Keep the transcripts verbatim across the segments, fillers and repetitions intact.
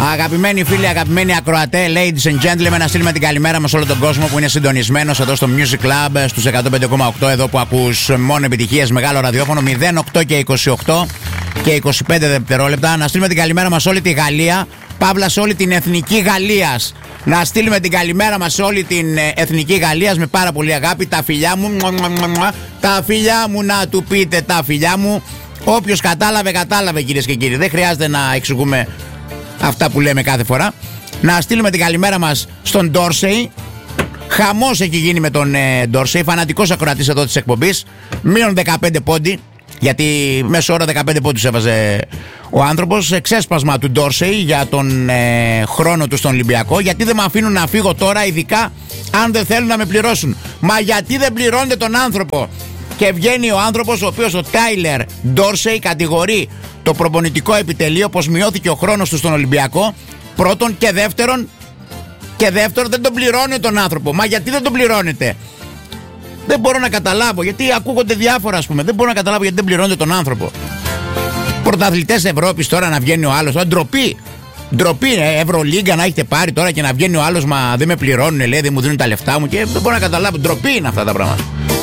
Αγαπημένοι φίλοι, αγαπημένοι ακροατέ, ladies and gentlemen, να στείλουμε την καλημέρα μας σε όλο τον κόσμο που είναι συντονισμένος εδώ στο Music Club στους εκατό πέντε κόμμα οκτώ, εδώ που ακούς μόνο επιτυχίες, μεγάλο ραδιόφωνο, μηδέν οκτώ και είκοσι οκτώ και είκοσι πέντε δευτερόλεπτα. Να στείλουμε την καλημέρα μας σε όλη τη Γαλλία, παύλα σε όλη την εθνική Γαλλίας. Να στείλουμε την καλημέρα μας σε όλη την εθνική Γαλλίας με πάρα πολύ αγάπη. Τα φιλιά μου, τα φιλιά μου, να του πείτε τα φιλιά μου. Όποιος κατάλαβε, κατάλαβε κυρίες και κύριοι. Δεν χρειάζεται να εξηγούμε αυτά που λέμε κάθε φορά. Να στείλουμε την καλημέρα μας στον Ντόρσεϊ. Χαμός έχει γίνει με τον ε, Ντόρσεϊ, φανατικός ακροατής εδώ της εκπομπής. Μείον δεκαπέντε πόντι, γιατί μέσω ώρα δεκαπέντε πόντους έβαζε ο άνθρωπος. Ξέσπασμα του Ντόρσεϊ για τον ε, χρόνο του στον Ολυμπιακό. Γιατί δεν με αφήνουν να φύγω τώρα, ειδικά αν δεν θέλουν να με πληρώσουν. Μα γιατί δεν πληρώνετε τον άνθρωπο? Και βγαίνει ο άνθρωπος ο οποίος, ο Τάιλερ Ντόρσεϊ, κατηγορεί το προπονητικό επιτελείο πως μειώθηκε ο χρόνος του στον Ολυμπιακό. Πρώτον, και δεύτερον, και δεύτερον δεν τον πληρώνει τον άνθρωπο. Μα γιατί δεν τον πληρώνετε? Δεν μπορώ να καταλάβω, γιατί ακούγονται διάφορα, ας πούμε. Δεν μπορώ να καταλάβω γιατί δεν πληρώνετε τον άνθρωπο. Πρωταθλητές Ευρώπης τώρα να βγαίνει ο άλλος. Α, ντροπή. Ντροπή, ε, Ευρωλίγκα να έχετε πάρει τώρα και να βγαίνει ο άλλος. Μα δεν με πληρώνουν, λέει, δεν μου δίνουν τα λεφτά μου. Και δεν μπορώ να καταλάβω. Ντροπή είναι αυτά τα πράγματα.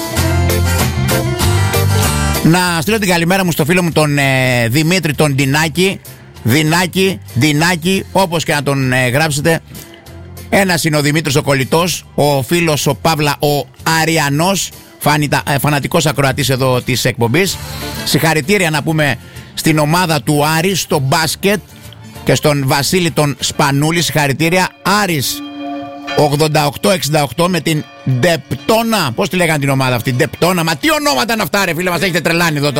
Να στείλω την καλημέρα μου στο φίλο μου τον ε, Δημήτρη τον Ντινάκη. Δινάκη, Ντινάκη, όπως και να τον ε, γράψετε. Ένας είναι ο Δημήτρης ο Κολλητός, ο φίλος ο Παύλα ο Αριανός, φανητα, ε, φανατικός ακροατής εδώ της εκπομπής. Συγχαρητήρια να πούμε στην ομάδα του Άρη στο μπάσκετ και στον Βασίλη τον Σπανούλη. Συγχαρητήρια. Άρης ογδόντα οκτώ εξήντα οκτώ με την Ντεπτόνα. Πώς τη λέγανε την ομάδα αυτή? Ντεπτόνα. Μα τι ονόματα είναι αυτά, ρε φίλε, μας έχετε τρελάνει εδώ τώρα.